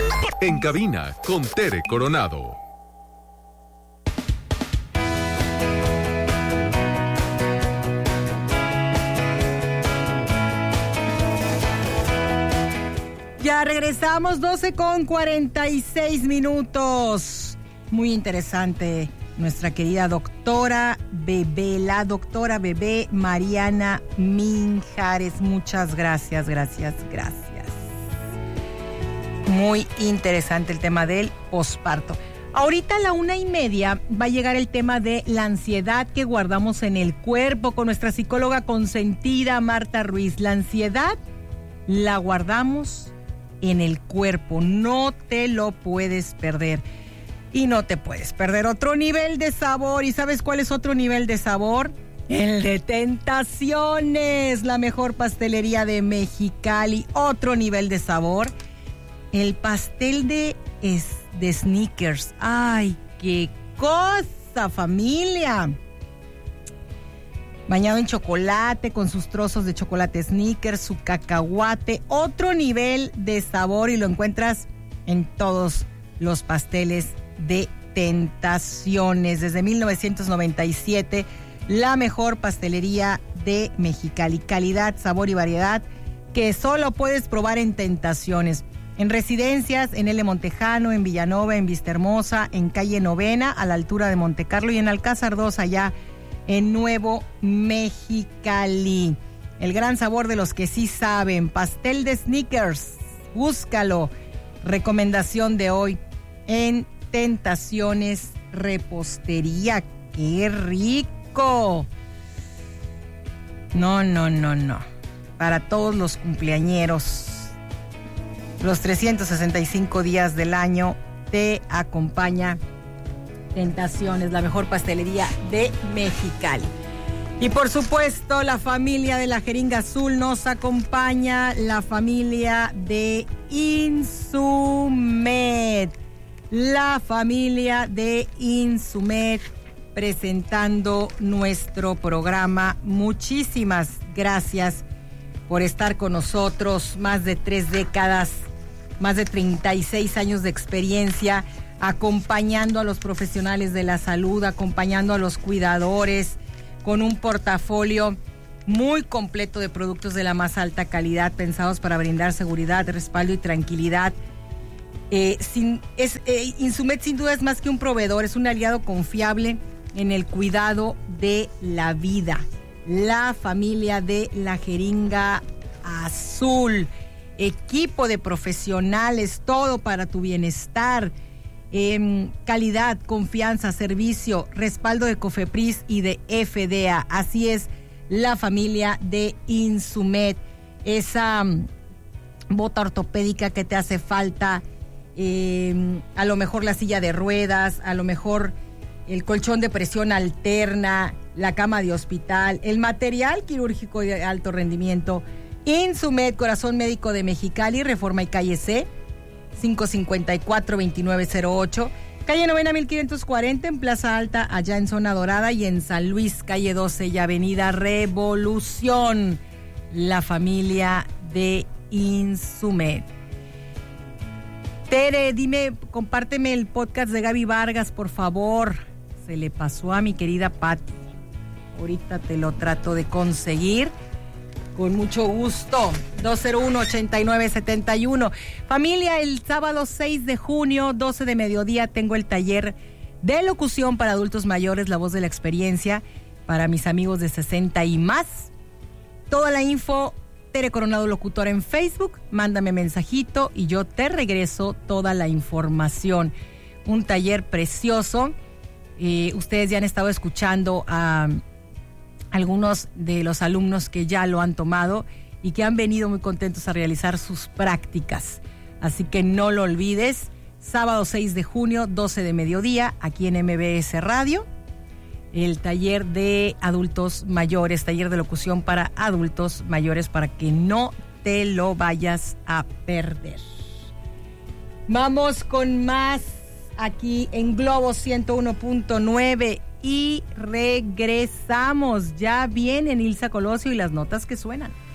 En cabina con Tere Coronado. Ya regresamos, 12:46. Muy interesante nuestra querida doctora bebé, la doctora bebé Mariana Minjares. Muchas gracias. Muy interesante el tema del posparto. Ahorita a la 1:30 va a llegar el tema de la ansiedad que guardamos en el cuerpo con nuestra psicóloga consentida Marta Ruiz. La ansiedad la guardamos en el cuerpo, no te lo puedes perder. Y no te puedes perder otro nivel de sabor. ¿Y sabes cuál es otro nivel de sabor? El de Tentaciones, la mejor pastelería de Mexicali. Otro nivel de sabor, el pastel de Snickers. ¡Ay, qué cosa, familia! Bañado en chocolate, con sus trozos de chocolate Snickers, su cacahuate. Otro nivel de sabor y lo encuentras en todos los pasteles de Tentaciones. Desde 1997, la mejor pastelería de Mexicali. Calidad, sabor y variedad que solo puedes probar en Tentaciones. En residencias, en L. Montejano, en Villanova, en Vistahermosa, en calle Novena, a la altura de Montecarlo, y en Alcázar 2, allá en Nuevo Mexicali. El gran sabor de los que sí saben. Pastel de Snickers, búscalo. Recomendación de hoy en Tentaciones Repostería. ¡Qué rico! No. Para todos los cumpleañeros, los 365 días del año, te acompaña Tentaciones, la mejor pastelería de Mexicali. Y por supuesto, la familia de la Jeringa Azul nos acompaña, la familia de Insumed. La familia de Insumed presentando nuestro programa. Muchísimas gracias por estar con nosotros. Más de 3 décadas, más de 36 años de experiencia, acompañando a los profesionales de la salud, acompañando a los cuidadores, con un portafolio muy completo de productos de la más alta calidad, pensados para brindar seguridad, respaldo y tranquilidad. Insumed sin duda es más que un proveedor, es un aliado confiable en el cuidado de la vida. La familia de la Jeringa Azul, equipo de profesionales, todo para tu bienestar. Calidad, confianza, servicio, respaldo de COFEPRIS y de FDA. Así es la familia de Insumed. Esa bota ortopédica que te hace falta, a lo mejor la silla de ruedas, a lo mejor el colchón de presión alterna, la cama de hospital, el material quirúrgico de alto rendimiento. Insumed, Corazón Médico de Mexicali, Reforma y Calle C, 554-2908, calle Novena 1540, en Plaza Alta, allá en Zona Dorada, y en San Luis, calle 12 y Avenida Revolución. La familia de Insumed. Tere, dime, compárteme el podcast de Gaby Vargas, por favor. Se le pasó a mi querida Patti. Ahorita te lo trato de conseguir. Con mucho gusto. 201-8971. Familia, el sábado 6 de junio, 12 de mediodía, tengo el taller de locución para adultos mayores, La Voz de la Experiencia, para mis amigos de 60 y más. Toda la info, Tere Coronado Locutora en Facebook. Mándame mensajito y yo te regreso toda la información. Un taller precioso. Ustedes ya han estado escuchando a algunos de los alumnos que ya lo han tomado y que han venido muy contentos a realizar sus prácticas. Así que no lo olvides, sábado 6 de junio, 12 de mediodía, aquí en MBS Radio, el taller de adultos mayores, taller de locución para adultos mayores, para que no te lo vayas a perder. Vamos con más aquí en Globo 101.9 y regresamos. Ya vienen Ilsa Colosio y las notas que suenan.